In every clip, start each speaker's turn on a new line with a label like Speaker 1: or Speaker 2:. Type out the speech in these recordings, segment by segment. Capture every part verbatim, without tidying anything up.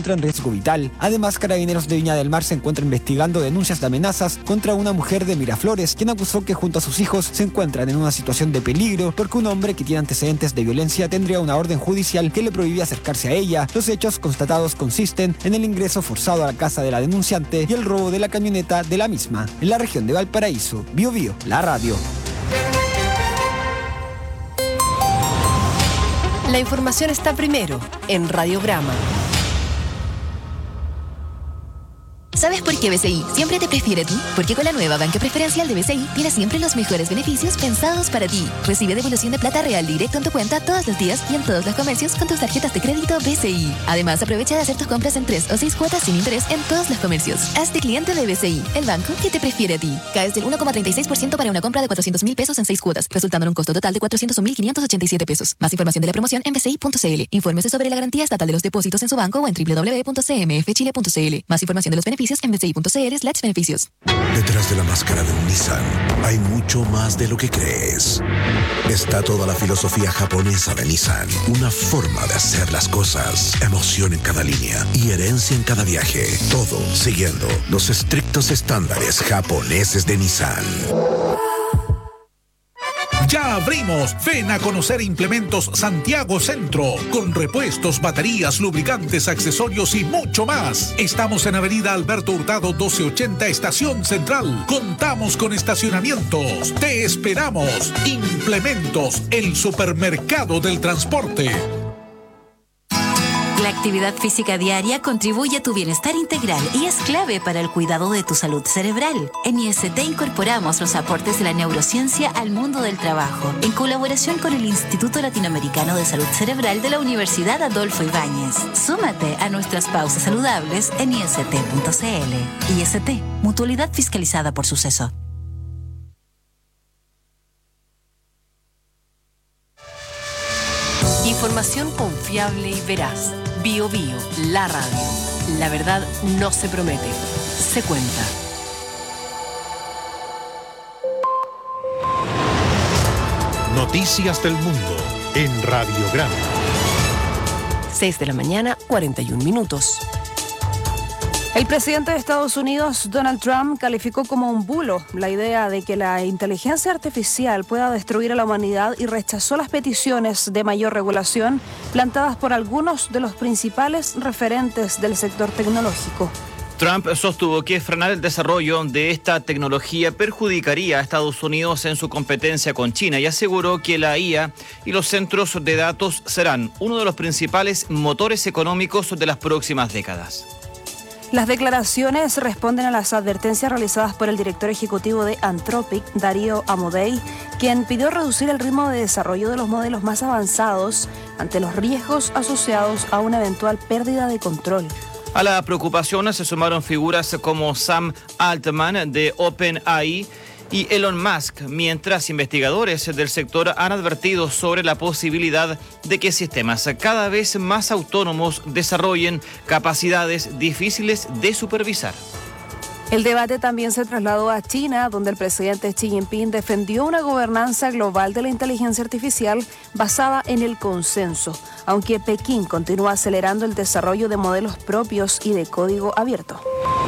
Speaker 1: encuentra en riesgo vital. Además, Carabineros de Viña del Mar se encuentra investigando denuncias de amenazas contra una mujer de Miraflores, quien acusó que junto a sus hijos se encuentran en una situación de peligro porque un hombre que tiene antecedentes de violencia tendría una orden judicial que le prohibía acercarse a ella. Los hechos constatados consisten en el ingreso forzado a la casa de la denunciante y el robo de la camioneta de la misma. En la región de Valparaíso, Bio Bio, la radio.
Speaker 2: La información está primero en Radiograma.
Speaker 3: ¿Sabes por qué B C I siempre te prefiere a ti? Porque con la nueva banca preferencial de B C I tienes siempre los mejores beneficios pensados para ti. Recibe devolución de plata real directo en tu cuenta todos los días y en todos los comercios con tus tarjetas de crédito B C I. Además, aprovecha de hacer tus compras en tres o seis cuotas sin interés en todos los comercios. Hazte cliente de B C I, el banco que te prefiere a ti. Caes del uno coma treinta y seis por ciento para una compra de cuatrocientos mil pesos en seis cuotas, resultando en un costo total de cuatrocientos mil quinientos ochenta y siete pesos. Más información de la promoción en b c i punto c l. Infórmese sobre la garantía estatal de los depósitos en su banco o en doble u doble u doble u punto c m f chile punto c l. Más información de los beneficios en b c i punto c l slash beneficios.
Speaker 4: Detrás de la máscara de un Nissan hay mucho más de lo que crees. Está toda la filosofía japonesa de Nissan, una forma de hacer las cosas, emoción en cada línea y herencia en cada viaje, todo siguiendo los estrictos estándares japoneses de Nissan.
Speaker 5: Ya abrimos. Ven a conocer Implementos Santiago Centro, con repuestos, baterías, lubricantes, accesorios y mucho más. Estamos en Avenida Alberto Hurtado doce ochenta, Estación Central. Contamos con estacionamientos. Te esperamos. Implementos, el supermercado del transporte.
Speaker 6: La actividad física diaria contribuye a tu bienestar integral y es clave para el cuidado de tu salud cerebral. En I S T incorporamos los aportes de la neurociencia al mundo del trabajo, en colaboración con el Instituto Latinoamericano de Salud Cerebral de la Universidad Adolfo Ibáñez. Súmate a nuestras pausas saludables en i s t punto c l. I S T, mutualidad fiscalizada por Suceso.
Speaker 2: Información confiable y veraz. Bio Bio, la radio. La verdad no se promete, se cuenta.
Speaker 7: Noticias del mundo en Radiograma.
Speaker 2: seis de la mañana, cuarenta y un minutos.
Speaker 8: El presidente de Estados Unidos, Donald Trump, calificó como un bulo la idea de que la inteligencia artificial pueda destruir a la humanidad y rechazó las peticiones de mayor regulación plantadas por algunos de los principales referentes del sector tecnológico.
Speaker 9: Trump sostuvo que frenar el desarrollo de esta tecnología perjudicaría a Estados Unidos en su competencia con China y aseguró que la I A y los centros de datos serán uno de los principales motores económicos de las próximas décadas.
Speaker 8: Las declaraciones responden a las advertencias realizadas por el director ejecutivo de Anthropic, Darío Amodei, quien pidió reducir el ritmo de desarrollo de los modelos más avanzados ante los riesgos asociados a una eventual pérdida de control.
Speaker 9: A la preocupación se sumaron figuras como Sam Altman de OpenAI y Elon Musk, mientras investigadores del sector han advertido sobre la posibilidad de que sistemas cada vez más autónomos desarrollen capacidades difíciles de supervisar.
Speaker 8: El debate también se trasladó a China, donde el presidente Xi Jinping defendió una gobernanza global de la inteligencia artificial basada en el consenso, aunque Pekín continúa acelerando el desarrollo de modelos propios y de código abierto.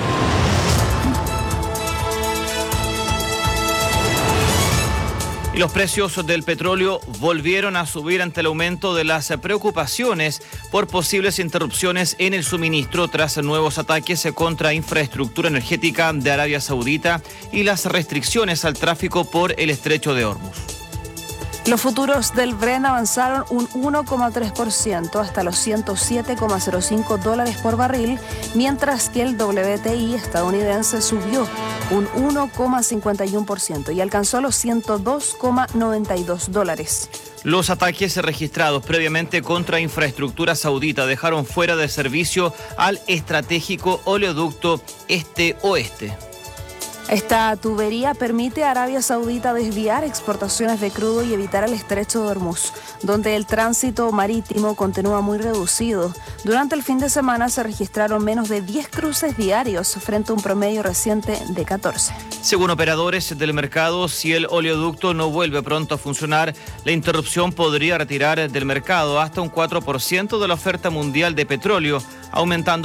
Speaker 9: Y los precios del petróleo volvieron a subir ante el aumento de las preocupaciones por posibles interrupciones en el suministro tras nuevos ataques contra infraestructura energética de Arabia Saudita y las restricciones al tráfico por el estrecho de Hormuz.
Speaker 8: Los futuros del Brent avanzaron un uno coma tres por ciento hasta los ciento siete coma cero cinco dólares por barril, mientras que el W T I estadounidense subió un uno coma cincuenta y uno por ciento y alcanzó los ciento dos coma noventa y dos dólares.
Speaker 9: Los ataques registrados previamente contra infraestructura saudita dejaron fuera de servicio al estratégico oleoducto este-oeste.
Speaker 8: Esta tubería permite a Arabia Saudita desviar exportaciones de crudo y evitar el estrecho de Hormuz, donde el tránsito marítimo continúa muy reducido. Durante el fin de semana se registraron menos de diez cruces diarios frente a un promedio reciente de catorce.
Speaker 9: Según operadores del mercado, si el oleoducto no vuelve pronto a funcionar, la interrupción podría retirar del mercado hasta un cuatro por ciento de la oferta mundial de petróleo, aumentando